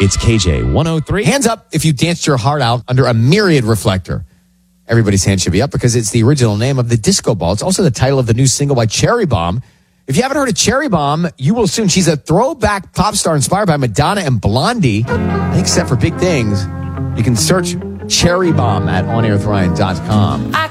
It's KJ 103. Hands up if you danced your heart out under a Myriad reflector. Everybody's hand should be up because it's the original name of the disco ball. It's also the title of the new single by Cherry Bomb. If you haven't heard of Cherry Bomb, you will soon. She's a throwback pop star inspired by Madonna and Blondie. I think set for big things. You can search Cherry Bomb at onairwithRyan.com.